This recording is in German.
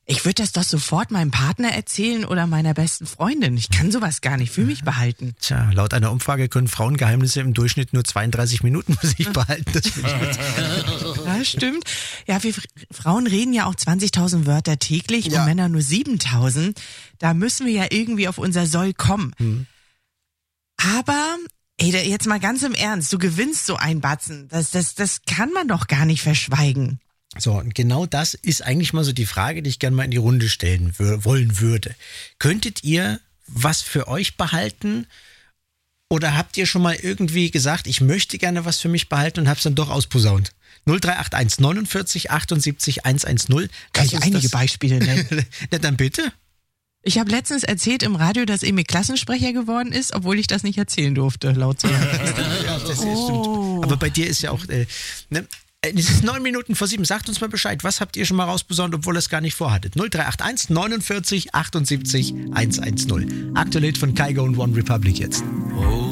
Ich würde das doch sofort meinem Partner erzählen oder meiner besten Freundin. Ich kann sowas gar nicht für mich behalten. Tja, laut einer Umfrage können Frauengeheimnisse im Durchschnitt nur 32 Minuten für sich behalten. Das finde ich witzig. Ja, stimmt. Ja, wir Frauen reden ja auch 20.000 Wörter täglich und Männer nur 7.000. Da müssen wir ja irgendwie auf unser Soll kommen. Aber, jetzt mal ganz im Ernst, du gewinnst so einen Batzen. Das kann man doch gar nicht verschweigen. So, und genau das ist eigentlich mal so die Frage, die ich gerne mal in die Runde stellen wollen würde. Könntet ihr was für euch behalten oder habt ihr schon mal irgendwie gesagt, ich möchte gerne was für mich behalten und hab's dann doch ausposaunt? 0381 49 78 110. Kann ich einige Beispiele nennen? Na dann bitte. Ich habe letztens erzählt im Radio, dass Emil Klassensprecher geworden ist, obwohl ich das nicht erzählen durfte, laut so. Ja, das stimmt. Aber bei dir ist ja auch... Es ist 9:09. Sagt uns mal Bescheid. Was habt ihr schon mal rausposaunt, obwohl ihr es gar nicht vorhattet? 0381 49 78 110. Aktuell von Kygo und One Republic jetzt. Oh.